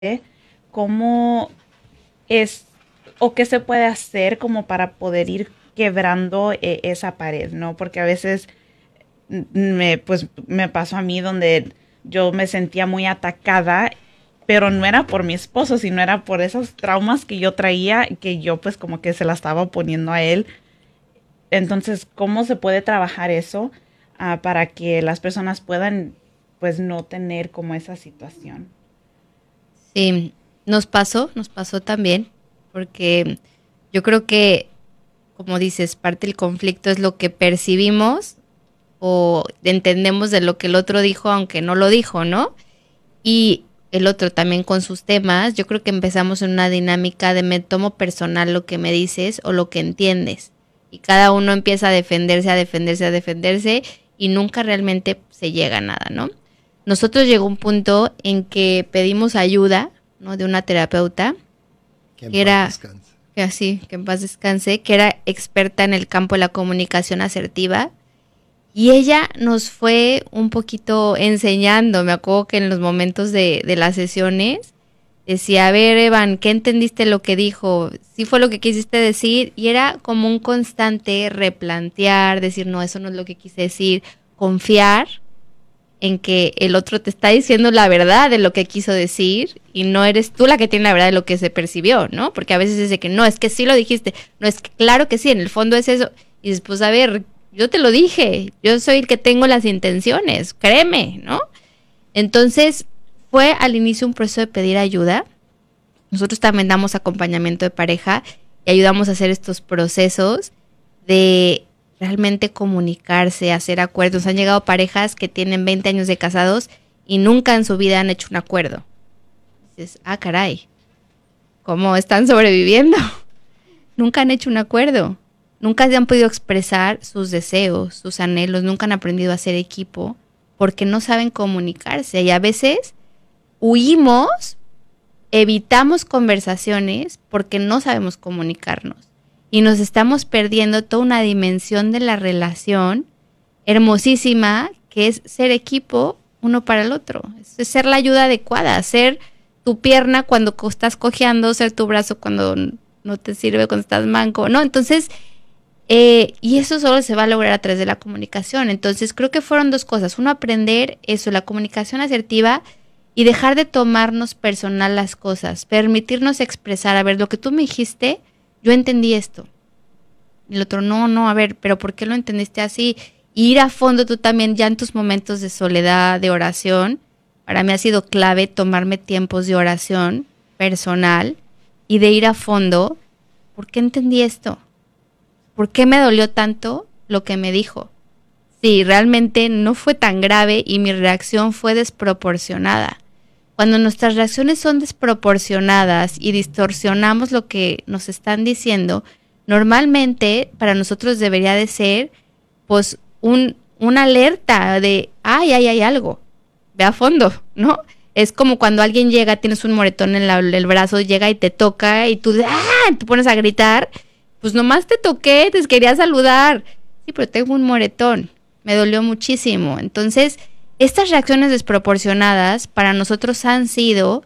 cómo es o qué se puede hacer como para poder ir quebrando esa pared, ¿no? Porque a veces pues me pasó a mí donde yo me sentía muy atacada, pero no era por mi esposo, sino era por esos traumas que yo traía, que yo pues como que se la estaba poniendo a él. Entonces, ¿cómo se puede trabajar eso para que las personas puedan pues no tener como esa situación? Sí, nos pasó también, porque yo creo que, como dices, parte del conflicto es lo que percibimos o entendemos de lo que el otro dijo, aunque no lo dijo, ¿no? Y el otro también con sus temas, yo creo que empezamos en una dinámica de me tomo personal lo que me dices o lo que entiendes. Y cada uno empieza a defenderse, a defenderse, a defenderse y nunca realmente se llega a nada, ¿no? Nosotros llegó un punto en que pedimos ayuda, ¿no? De una terapeuta Que en que paz era, descanse. que así, que en paz descanse, que era experta en el campo de la comunicación asertiva y ella nos fue un poquito enseñando. Me acuerdo que en los momentos de las sesiones decía, a ver, Evan, ¿qué entendiste lo que dijo? ¿Sí fue lo que quisiste decir? Y era como un constante replantear, decir, no, eso no es lo que quise decir, confiar en que el otro te está diciendo la verdad de lo que quiso decir y no eres tú la que tiene la verdad de lo que se percibió, ¿no? Porque a veces es de que no, es que sí lo dijiste, no, es que claro que sí, en el fondo es eso. Y después, a ver, yo te lo dije, yo soy el que tengo las intenciones, créeme, ¿no? Entonces, fue al inicio un proceso de pedir ayuda. Nosotros también damos acompañamiento de pareja y ayudamos a hacer estos procesos de realmente comunicarse, hacer acuerdos. Han llegado parejas que tienen 20 años de casados y nunca en su vida han hecho un acuerdo. Dices, ah, caray, ¿cómo están sobreviviendo? Nunca han hecho un acuerdo. Nunca se han podido expresar sus deseos, sus anhelos, nunca han aprendido a hacer equipo porque no saben comunicarse. Y a veces huimos, evitamos conversaciones porque no sabemos comunicarnos. Y nos estamos perdiendo toda una dimensión de la relación hermosísima que es ser equipo uno para el otro. Es ser la ayuda adecuada, ser tu pierna cuando estás cojeando, ser tu brazo cuando no te sirve, cuando estás manco, ¿no? Entonces, y eso solo se va a lograr a través de la comunicación. Entonces, creo que fueron dos cosas. Uno, aprender eso, la comunicación asertiva y dejar de tomarnos personal las cosas, permitirnos expresar, a ver, lo que tú me dijiste, yo entendí esto. Y el otro, no, no, a ver, pero ¿por qué lo entendiste así? Ir a fondo tú también, ya en tus momentos de soledad, de oración. Para mí ha sido clave tomarme tiempos de oración personal y de ir a fondo. ¿Por qué entendí esto? ¿Por qué me dolió tanto lo que me dijo? Sí, realmente no fue tan grave y mi reacción fue desproporcionada. Cuando nuestras reacciones son desproporcionadas y distorsionamos lo que nos están diciendo, normalmente para nosotros debería de ser pues una alerta de, ay, ay, hay algo, ve a fondo, ¿no? Es como cuando alguien llega, tienes un moretón en el brazo, llega y te toca y tú, ¡ah!, te pones a gritar, pues nomás te toqué, te quería saludar. Sí, pero tengo un moretón, me dolió muchísimo. Entonces, estas reacciones desproporcionadas para nosotros han sido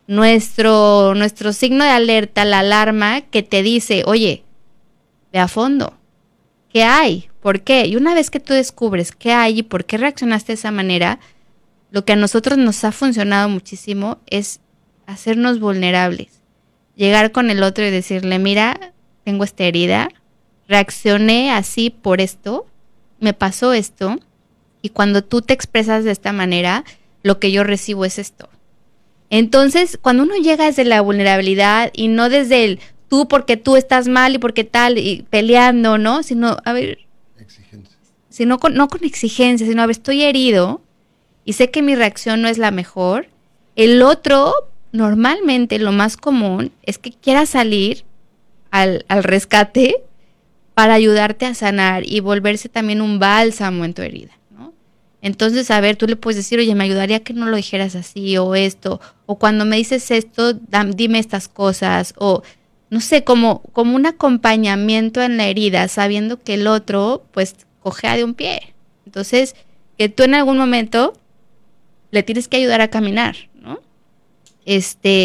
nuestro signo de alerta, la alarma que te dice, oye, ve a fondo, ¿qué hay? ¿Por qué? Y una vez que tú descubres qué hay y por qué reaccionaste de esa manera, lo que a nosotros nos ha funcionado muchísimo es hacernos vulnerables. Llegar con el otro y decirle, mira, tengo esta herida, reaccioné así por esto, me pasó esto, y cuando tú te expresas de esta manera, lo que yo recibo es esto. Entonces, cuando uno llega desde la vulnerabilidad y no desde el tú porque tú estás mal y porque tal, y peleando, ¿no? Sino, a ver, Exigencia. sino no con exigencia, sino, a ver, estoy herido y sé que mi reacción no es la mejor. El otro, normalmente, lo más común es que quiera salir al rescate para ayudarte a sanar y volverse también un bálsamo en tu herida, ¿no? Entonces, a ver, tú le puedes decir, oye, me ayudaría que no lo dijeras así o esto, o cuando me dices esto, dime estas cosas, o no sé, como un acompañamiento en la herida, sabiendo que el otro, pues, cojea de un pie. Entonces, que tú en algún momento le tienes que ayudar a caminar, ¿no? este